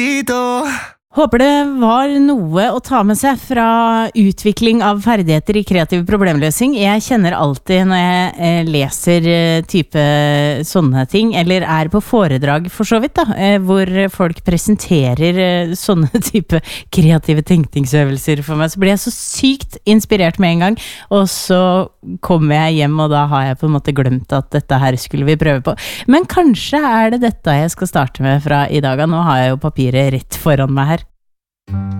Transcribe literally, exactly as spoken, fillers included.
Håper det var noe å ta med seg fra utvikling av ferdigheter i kreativ problemløsning. Jeg kjenner alltid når jeg eh, leser eh, type sånne ting, eller er på foredrag for så vidt da, eh, hvor folk presenterer eh, sånne type kreative tenkningsøvelser for meg, så blir jeg så sykt inspirert med en gang, og så kommer jeg hjem, og da har jeg på en måte glemt at dette her skulle vi prøve på. Men kanskje er det dette jeg skal starte med fra i dag. Nå har jeg jo papiret rett foran meg her.